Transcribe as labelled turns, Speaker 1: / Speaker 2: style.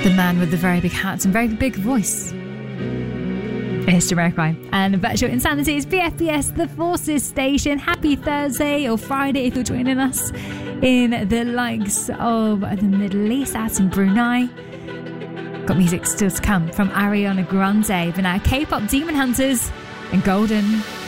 Speaker 1: The man with the very big hat and very big voice. It's Jamiroquai. And Virtual Insanity is BFBS, the Forces station. Happy Thursday or Friday if you're joining us in the likes of the Middle East, out in Brunei. Got music still to come from Ariana Grande, but now K-pop Demon Hunters and Golden.